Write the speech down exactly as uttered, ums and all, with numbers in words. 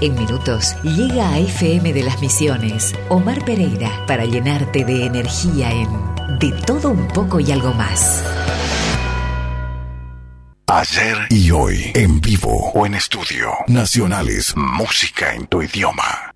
En minutos llega a F M de las Misiones Omar Pereira para llenarte de energía en De Todo Un Poco y Algo Más. Ayer y hoy, en vivo o en estudio. Nacionales, música en tu idioma.